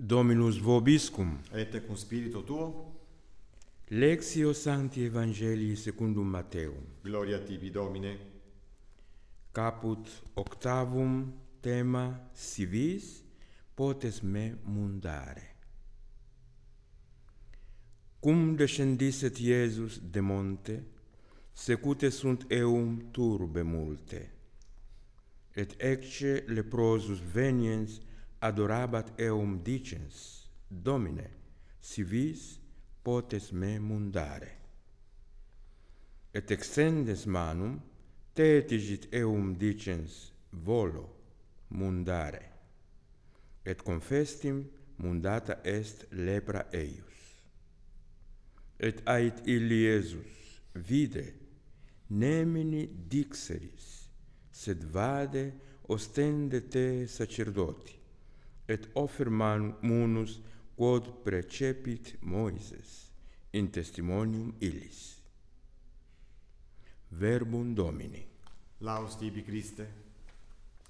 Dominus vobiscum. Et cum spiritu tuo, Lectio Sancti Evangelii secundum Matteum. gloria tibi, Domine. Caput octavum tema si vis potes me mundare. Cum descendisset Iesus de monte, secute sunt eum turbe multe, et ecce leprosus veniens adorabat eum dicens, Domine, si vis potes me mundare. Et extendes manum, tetigit eum dicens, volo mundare, et confestim mundata est lepra eius. Et ait illi Iesus, vide, nemini dixeris, sed vade ostende te sacerdoti, et offer munus quod precepit Moises in testimonium illis. Verbum Domini. Laus tibi, Christe.